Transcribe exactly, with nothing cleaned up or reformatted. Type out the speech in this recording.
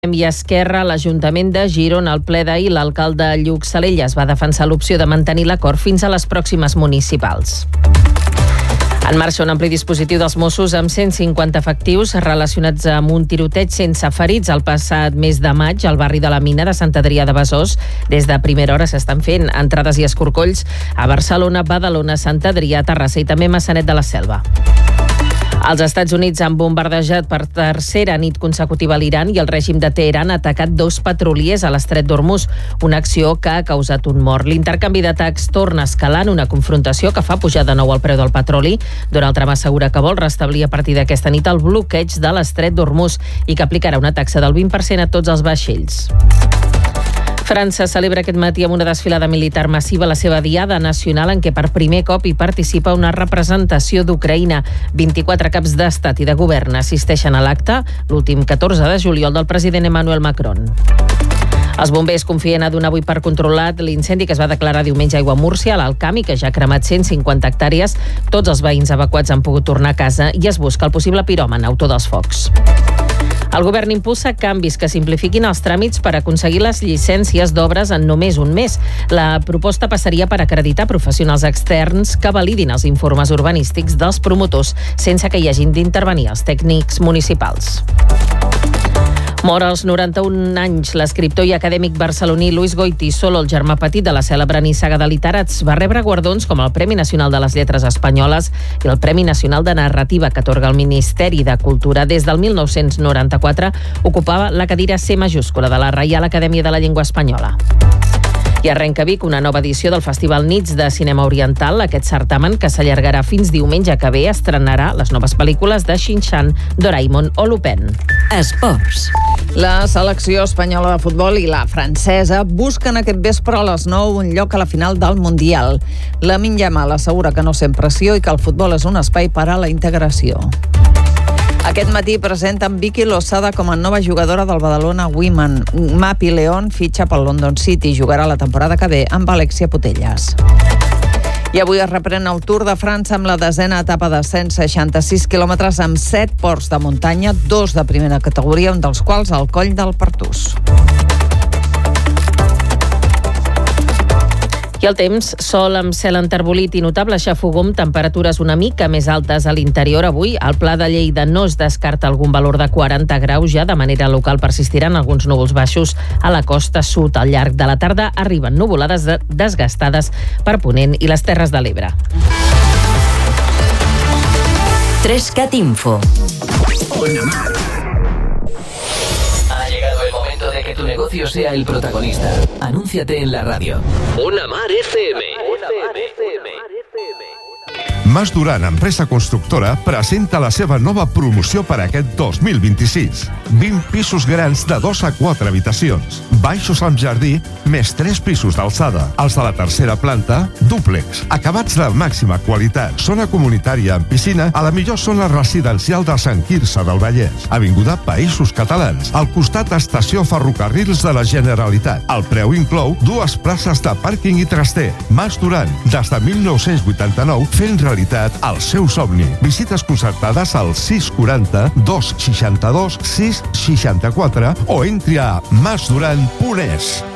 I Esquerra, l'Ajuntament de Girona, al ple d'ahir, l'alcalde Lluc Salellas va defensar l'opció de mantenir l'acord fins a les pròximes municipals. En marxa un ampli dispositiu dels Mossos amb cent cinquanta efectius relacionats amb un tiroteig sense ferits el passat mes de maig al barri de la Mina de Sant Adrià de Besòs. Des de primera hora s'estan fent entrades i escorcolls a Barcelona, Badalona, Sant Adrià, Terrassa i també Maçanet de la Selva. Els Estats Units han bombardejat per tercera nit consecutiva l'Iran i el règim de Teheran ha atacat dos petroliers a l'estret d'Hormuz, una acció que ha causat un mort. L'intercanvi d'atacs torna a escalar en una confrontació que fa pujar de nou el preu del petroli. Donald Trump assegura que vol restablir a partir d'aquesta nit el bloqueig de l'estret d'Hormuz i que aplicarà una taxa del vint per cent a tots els vaixells. França celebra aquest matí amb una desfilada militar massiva la seva diada nacional en què per primer cop hi participa una representació d'Ucraïna. vint-i-quatre caps d'estat i de govern assisteixen a l'acte l'últim catorze de juliol del president Emmanuel Macron. Els bombers confien a donar avui per controlat l'incendi que es va declarar diumenge a Aiguamúrcia, a l'Alt Camp, i que ja ha cremat cent cinquanta hectàrees. Tots els veïns evacuats han pogut tornar a casa i es busca el possible piròman, autor dels focs. El govern impulsa canvis que simplifiquin els tràmits per aconseguir les llicències d'obres en només un mes. La proposta passaria per acreditar professionals externs que validin els informes urbanístics dels promotors sense que hi hagin d'intervenir els tècnics municipals. Mor als noranta-un anys l'escriptor i acadèmic barceloní Luis Goytisolo, el germà petit de la cèlebre nissaga de literats. Va rebre guardons com el Premi Nacional de les Lletres Espanyoles i el Premi Nacional de Narrativa que atorga el Ministeri de Cultura. Des del mil nou-cents noranta-quatre ocupava la cadira C majúscula de la Reial Acadèmia de la Llengua Espanyola. I arrenca a Vic una nova edició del Festival Nits de Cinema Oriental. Aquest certamen, que s'allargarà fins diumenge que ve, estrenarà les noves pel·lícules de Shin-Chan, Doraemon o Lupin. Esports. La selecció espanyola de futbol i la francesa busquen aquest vespre a les nou un lloc a la final del Mundial. Lamine Yamal assegura que no sent pressió i que el futbol és un espai per a la integració. Aquest matí presenten Vicky Losada com a nova jugadora del Badalona Women. Mapi León fitxa pel London City i jugarà la temporada que ve amb Alexia Putellas. I avui es reprèn el Tour de França amb la desena etapa de cent seixanta-sis quilòmetres amb set ports de muntanya, dos de primera categoria, un dels quals el Coll del Pertús. I el temps, sol amb cel enterbolit i notable xafogó amb temperatures una mica més altes a l'interior. Avui, al Pla de Lleida no es descarta algun valor de quaranta graus. Ja de manera local persistiran alguns núvols baixos a la costa sud. Al llarg de la tarda arriben nuvolades desgastades per Ponent i les Terres de l'Ebre. tres cat Info. De que tu negocio sea el protagonista. Anúnciate en la radio. Una Mar F M. Mas Duran, empresa constructora, presenta la seva nova promoció per aquest dos mil vint-i-sis. vint pisos grans de dos a quatre habitacions, baixos amb jardí, més tres pisos d'alçada. Els de la tercera planta, dúplex, acabats de màxima qualitat, zona comunitària amb piscina a la millor zona residencial de Sant Quirze del Vallès, avinguda Països Catalans, al costat estació Ferrocarrils de la Generalitat. El preu inclou dues places de pàrquing i traster. Mas Duran, des de mil nou-cents vuitanta-nou, fent realitat el seu somni. Visites concertades al sis quaranta, dos seixanta-dos, sis seixanta-quatre o entri a mas duran punt es.